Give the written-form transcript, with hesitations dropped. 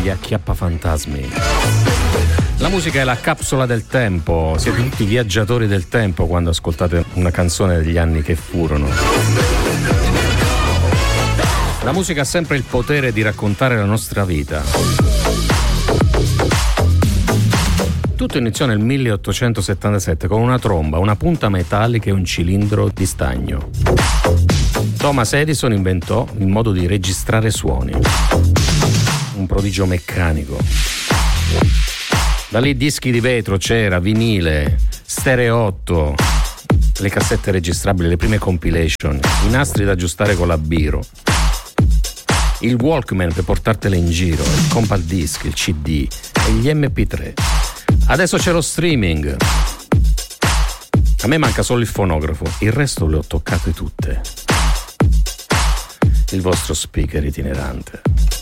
gli acchiappafantasmi. La musica è la capsula del tempo, siete tutti viaggiatori del tempo quando ascoltate una canzone degli anni che furono. La musica ha sempre il potere di raccontare la nostra vita. Tutto iniziò nel 1877 con una tromba, una punta metallica e un cilindro di stagno. Thomas Edison inventò il modo di registrare suoni. Un prodigio meccanico. Da lì dischi di vetro, cera, vinile, stereo 8, le cassette registrabili, le prime compilation, i nastri da aggiustare con la biro, il Walkman per portartele in giro, il compact disc, il CD e gli MP3. Adesso c'è lo streaming. A me manca solo il fonografo, il resto le ho toccate tutte. Il vostro speaker itinerante.